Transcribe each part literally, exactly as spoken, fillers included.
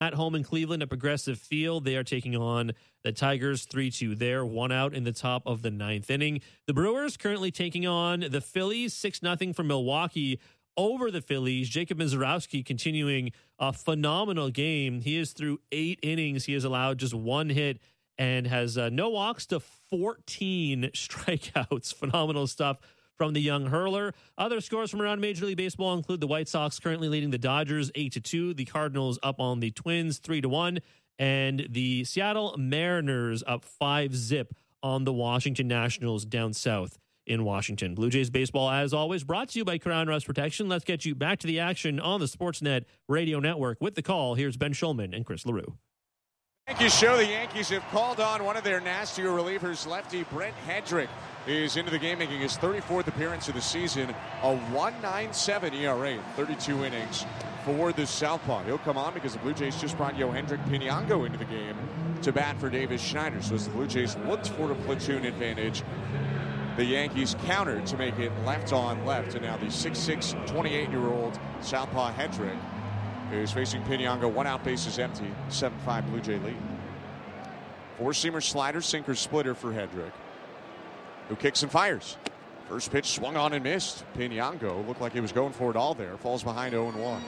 At home in Cleveland at Progressive Field, they are taking on the Tigers three two there, one out in the top of the ninth inning. The Brewers currently taking on the Phillies, six nothing from Milwaukee over the Phillies. Jacob Misiorowski continuing a phenomenal game. He is through eight innings. He has allowed just one hit and has uh, no walks to fourteen strikeouts. Phenomenal stuff from the young hurler. Other scores from around Major League Baseball include the White Sox currently leading the Dodgers eight to two, the Cardinals up on the Twins three to one, and the Seattle Mariners up five zip on the Washington Nationals down south in Washington. Blue Jays baseball, as always, brought to you by Crown Rust Protection. Let's get you back to the action on the Sportsnet Radio Network. With the call, here's Ben Schulman and Chris LaRue. Yankees show the Yankees have called on one of their nastier relievers, lefty Brent Hedrick is into the game, making his thirty-fourth appearance of the season, a one point nine seven E R A in thirty-two innings for the Southpaw. He'll come on because the Blue Jays just brought Yohendrick Pinango into the game to bat for Davis Schneider. So as the Blue Jays looked for a platoon advantage, the Yankees countered to make it left on left, and now the six six, twenty-eight-year-old Southpaw Hedrick is facing Pinango. One out, bases empty, seven five Blue Jay lead. Four-seamer slider, sinker, splitter for Hedrick, who kicks and fires. First pitch swung on and missed. Pinango looked like he was going for it all there. Falls behind oh and one.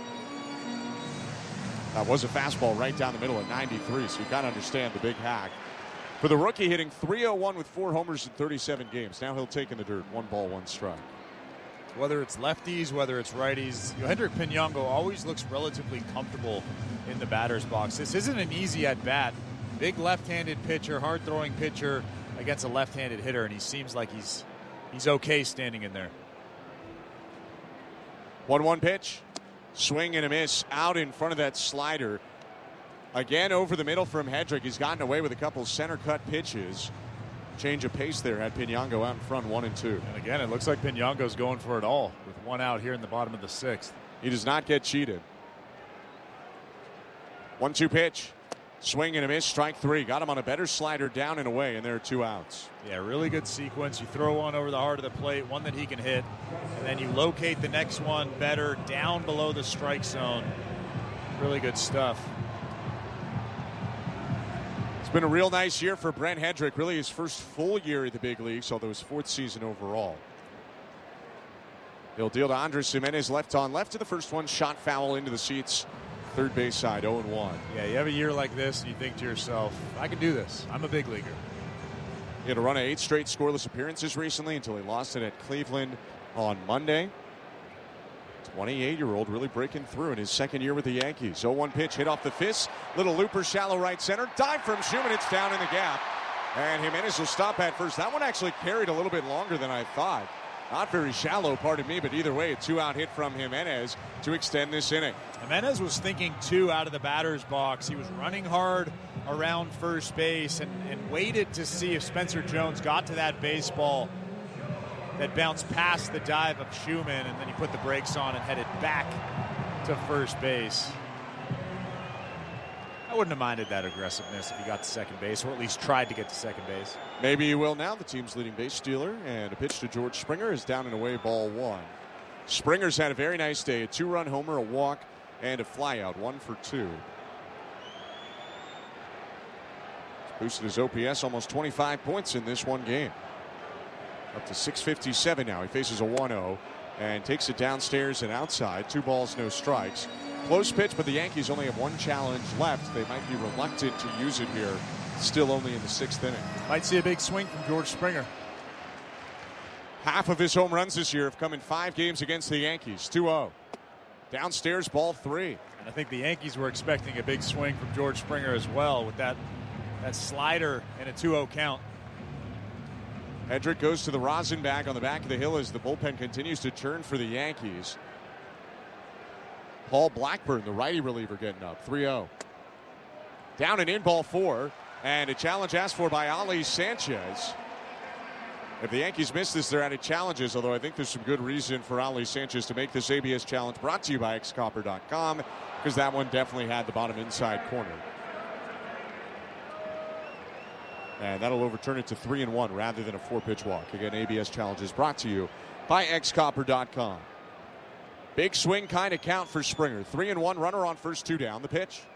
That was a fastball right down the middle at ninety-three, so you got to understand the big hack. For the rookie, hitting three oh one with four homers in thirty-seven games. Now he'll take in the dirt. One ball, one strike. Whether it's lefties, whether it's righties, Yohendrick Pinango always looks relatively comfortable in the batter's box. This isn't an easy at-bat. Big left-handed pitcher, hard-throwing pitcher against a left-handed hitter, and he seems like he's he's okay standing in there. one one pitch. Swing and a miss out in front of that slider. Again over the middle from Hedrick. He's gotten away with a couple center-cut pitches. Change of pace there had Pinango out in front, one and two. And again, it looks like Pinango's going for it all with one out here in the bottom of the sixth. He does not get cheated. one two pitch. Swing and a miss, strike three. Got him on a better slider down and away, and there are two outs. Yeah, really good sequence. You throw one over the heart of the plate, one that he can hit, and then you locate the next one better down below the strike zone. Really good stuff. It's been a real nice year for Brent Hedrick. Really his first full year at the big leagues, although his fourth season overall. He'll deal to Andres Gimenez left on left to the first one. Shot foul into the seats. Third base side, oh and one. Yeah, you have a year like this, and you think to yourself, I can do this. I'm a big leaguer. He had a run of eight straight scoreless appearances recently until he lost it at Cleveland on Monday. twenty-eight-year-old really breaking through in his second year with the Yankees. oh one pitch, hit off the fist. Little looper, shallow right center. Dive from Schumann. It's down in the gap. And Gimenez will stop at first. That one actually carried a little bit longer than I thought. Not very shallow, pardon me, but either way, a two-out hit from Gimenez to extend this inning. Gimenez was thinking two out of the batter's box. He was running hard around first base and, and waited to see if Spencer Jones got to that baseball that bounced past the dive of Schumann, and then he put the brakes on and headed back to first base. I wouldn't have minded that aggressiveness if he got to second base, or at least tried to get to second base. Maybe he will now. The team's leading base stealer, and a pitch to George Springer is down and away, ball one. Springer's had a very nice day. A two-run homer, a walk, and a flyout. One for two. He's boosted his O P S almost twenty-five points in this one game. Up to six fifty-seven now. He faces a one oh and takes it downstairs and outside. Two balls, no strikes. Close pitch, but the Yankees only have one challenge left. They might be reluctant to use it here. Still only in the sixth inning. Might see a big swing from George Springer. Half of his home runs this year have come in five games against the Yankees. two oh. Downstairs, ball three. And I think the Yankees were expecting a big swing from George Springer as well with that, that slider and a two oh count. Hedrick goes to the rosin bag on the back of the hill as the bullpen continues to churn for the Yankees. Paul Blackburn, the righty reliever, getting up. three oh. Down and in, ball four. And a challenge asked for by Ali Sanchez. If the Yankees miss this, they're out of challenges, although I think there's some good reason for Ali Sanchez to make this A B S challenge, brought to you by X Copper dot com, because that one definitely had the bottom inside corner. And that'll overturn it to three and one rather than a four-pitch walk. Again, A B S challenges brought to you by X Copper dot com. Big swing kind of count for Springer. Three and one, runner on first, two down. The pitch.